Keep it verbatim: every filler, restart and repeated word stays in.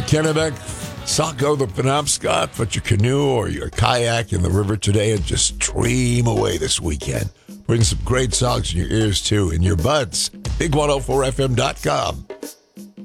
Kennebec, Saco, the Penobscot, put your canoe or your kayak in the river today and just dream away this weekend. Bring some great songs in your ears, too, in your buds. big one oh four F M dot com.